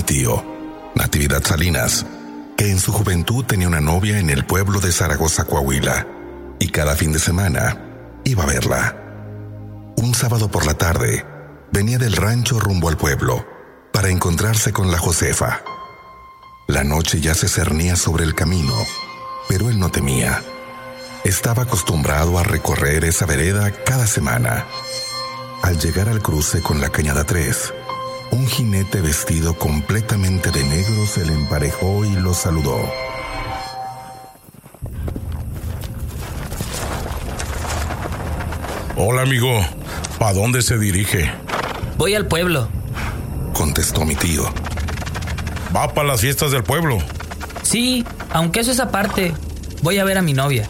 mi tío, Natividad Salinas, que en su juventud tenía una novia en el pueblo de Zaragoza, Coahuila, y cada fin de semana iba a verla. Un sábado por la tarde, venía del rancho rumbo al pueblo para encontrarse con la Josefa. La noche ya se cernía sobre el camino, pero él no temía. Estaba acostumbrado a recorrer esa vereda cada semana. Al llegar al cruce con la Cañada 3, un jinete vestido completamente de negro se le emparejó y lo saludó. Hola, amigo. ¿Pa dónde se dirige? Voy al pueblo, contestó mi tío. ¿Va para las fiestas del pueblo? Sí, aunque eso es aparte. Voy a ver a mi novia.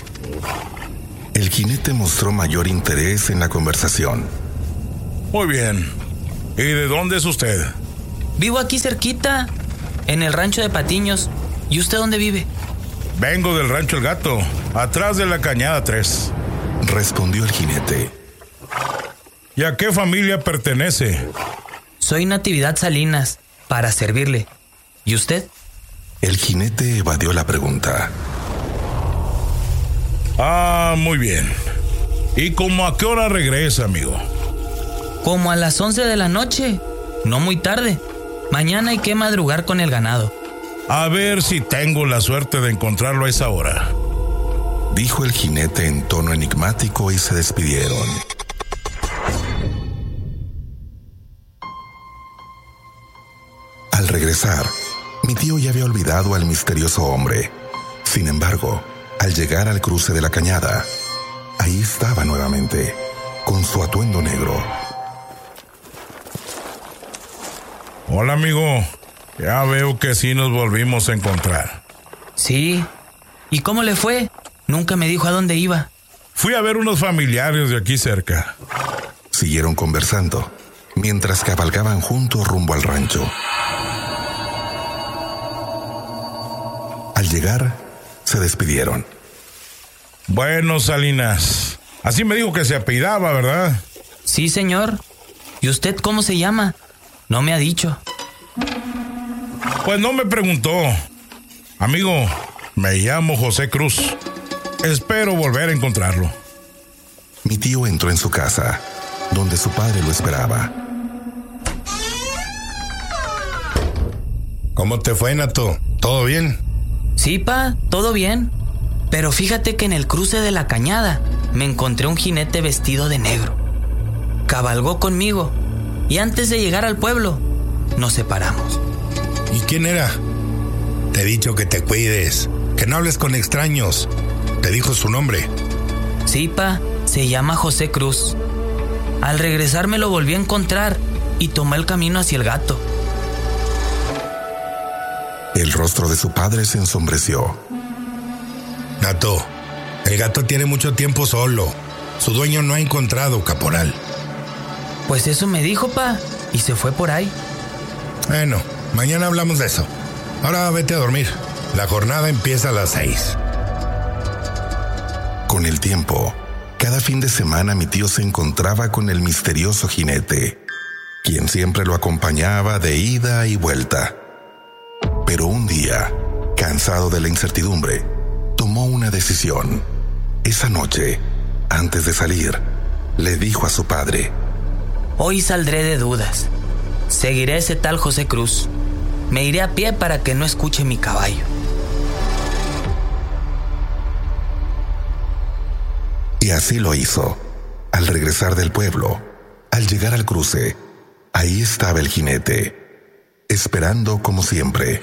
El jinete mostró mayor interés en la conversación. Muy bien. ¿Y de dónde es usted? Vivo aquí cerquita, en el rancho de Patiños. ¿Y usted dónde vive? Vengo del rancho El Gato, atrás de la Cañada 3. Respondió el jinete. ¿Y a qué familia pertenece? Soy Natividad Salinas, para servirle. ¿Y usted? El jinete evadió la pregunta. Muy bien. ¿Y cómo a qué hora regresa, amigo? Como a las 11 de la noche, no muy tarde. Mañana hay que madrugar con el ganado. A ver si tengo la suerte de encontrarlo a esa hora, dijo el jinete en tono enigmático y se despidieron. Al regresar, mi tío ya había olvidado al misterioso hombre. Sin embargo, al llegar al cruce de la cañada, ahí estaba nuevamente, con su atuendo negro. Hola, amigo. Ya veo que sí nos volvimos a encontrar. Sí. ¿Y cómo le fue? Nunca me dijo a dónde iba. Fui a ver unos familiares de aquí cerca. Siguieron conversando, mientras cabalgaban juntos rumbo al rancho. Al llegar, se despidieron. Bueno, Salinas, así me dijo que se apellidaba, ¿verdad? Sí, señor. ¿Y usted cómo se llama? No me ha dicho. Pues no me preguntó. Amigo, me llamo José Cruz. Espero volver a encontrarlo. Mi tío entró en su casa, donde su padre lo esperaba. ¿Cómo te fue, Nato? ¿Todo bien? Sí, pa, todo bien. Pero fíjate que en el cruce de la cañada me encontré un jinete vestido de negro. Cabalgó conmigo y antes de llegar al pueblo nos separamos. ¿Y quién era? Te he dicho que te cuides, que no hables con extraños. ¿Te dijo su nombre? Sí, pa, se llama José Cruz. Al regresar me lo volví a encontrar y tomé el camino hacia el Gato. El rostro de su padre se ensombreció. Nato, el Gato tiene mucho tiempo solo. Su dueño no ha encontrado, caporal. Pues eso me dijo, pa, y se fue por ahí. Bueno, mañana hablamos de eso. Ahora vete a dormir. La jornada empieza a las 6. Con el tiempo, cada fin de semana mi tío se encontraba con el misterioso jinete, quien siempre lo acompañaba de ida y vuelta. Pero un día, cansado de la incertidumbre, tomó una decisión. Esa noche, antes de salir, le dijo a su padre: Hoy saldré de dudas. Seguiré a ese tal José Cruz. Me iré a pie para que no escuche mi caballo. Y así lo hizo. Al regresar del pueblo, al llegar al cruce, ahí estaba el jinete, esperando como siempre.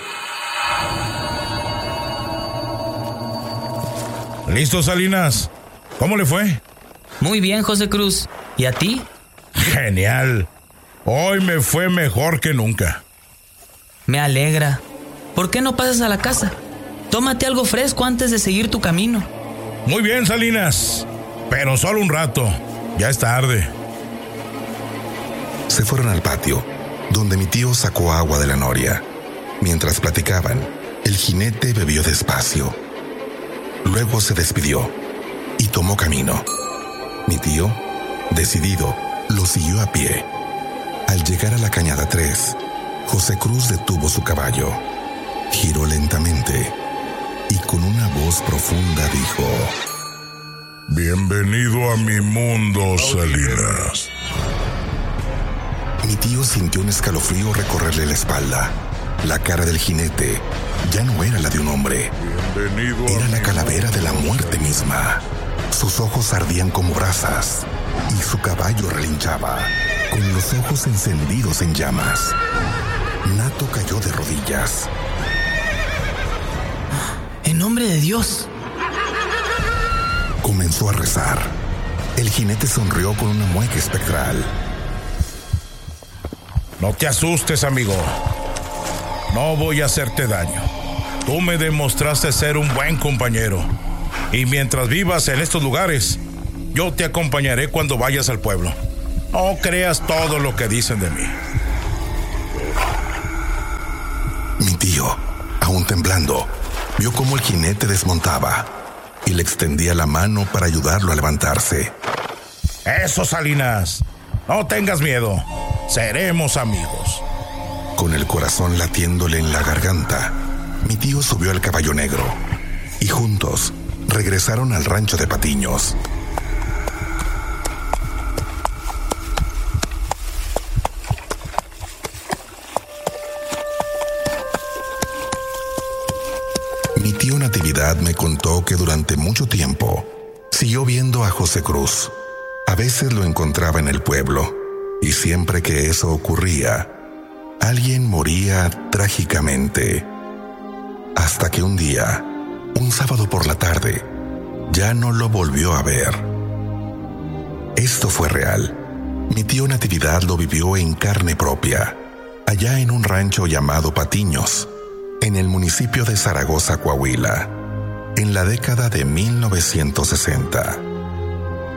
¿Listo, Salinas? ¿Cómo le fue? Muy bien, José Cruz. ¿Y a ti? Genial. Hoy me fue mejor que nunca. Me alegra. ¿Por qué no pasas a la casa? Tómate algo fresco antes de seguir tu camino. Muy bien, Salinas. Pero solo un rato. Ya es tarde. Se fueron al patio, donde mi tío sacó agua de la noria. Mientras platicaban, el jinete bebió despacio. Luego se despidió y tomó camino. Mi tío, decidido, lo siguió a pie. Al llegar a la Cañada 3, José Cruz detuvo su caballo, giró lentamente y con una voz profunda dijo: Bienvenido a mi mundo, Salinas. Mi tío sintió un escalofrío recorrerle la espalda. La cara del jinete ya no era la de un hombre. Era la calavera de la muerte misma. Sus ojos ardían como brasas y su caballo relinchaba, con los ojos encendidos en llamas. Nato cayó de rodillas. ¡En nombre de Dios! Comenzó a rezar. El jinete sonrió con una mueca espectral. No te asustes, amigo. No voy a hacerte daño. Tú me demostraste ser un buen compañero. Y mientras vivas en estos lugares, yo te acompañaré cuando vayas al pueblo. No creas todo lo que dicen de mí. Mi tío, aún temblando, vio cómo el jinete desmontaba y le extendía la mano para ayudarlo a levantarse. Eso, Salinas. No tengas miedo. Seremos amigos. Con el corazón latiéndole en la garganta, mi tío subió al caballo negro y juntos regresaron al rancho de Patiños. Mi tío Natividad me contó que durante mucho tiempo siguió viendo a José Cruz. A veces lo encontraba en el pueblo y siempre que eso ocurría, alguien moría trágicamente. Hasta que un día, un sábado por la tarde, ya no lo volvió a ver. Esto fue real. Mi tío Natividad lo vivió en carne propia, allá en un rancho llamado Patiños, en el municipio de Zaragoza, Coahuila, en la década de 1960.